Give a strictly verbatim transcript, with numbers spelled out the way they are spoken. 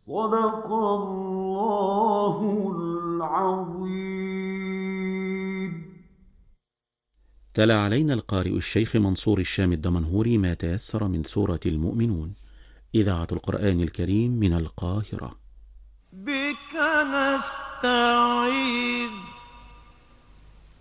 صدق الله العظيم. تلا علينا القارئ الشيخ منصور الشام الدمنهوري ما تيسر من سورة المؤمنون، إذاعة القرآن الكريم من القاهرة. بك نستعيذ